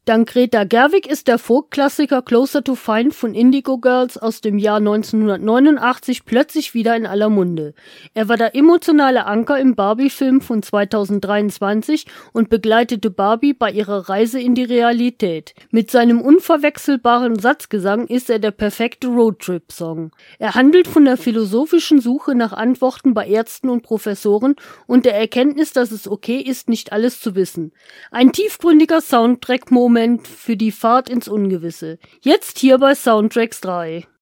Dank Greta Gerwig ist der Folk-Klassiker Closer to Fine von Indigo Girls aus dem Jahr 1989 plötzlich wieder in aller Munde. Er war der emotionale Anker im Barbie-Film von 2023 und begleitete Barbie bei ihrer Reise in die Realität. Mit seinem unverwechselbaren Satzgesang ist er der perfekte Roadtrip-Song. Er handelt von der philosophischen Suche nach Antworten bei Ärzten und Professoren und der Erkenntnis, dass es okay ist, nicht alles zu wissen. Ein tiefgründiger Soundtrack-Moment für die Fahrt ins Ungewisse. Jetzt hier bei Soundtracks 3.